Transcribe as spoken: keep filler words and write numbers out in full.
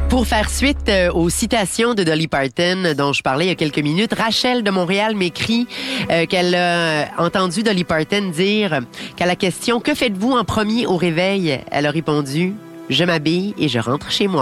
Pour faire suite euh, aux citations de Dolly Parton dont je parlais il y a quelques minutes, Rachel de Montréal m'écrit euh, qu'elle a entendu Dolly Parton dire qu'à la question « Que faites-vous en premier au réveil? » Elle a répondu « Je m'habille et je rentre chez moi. »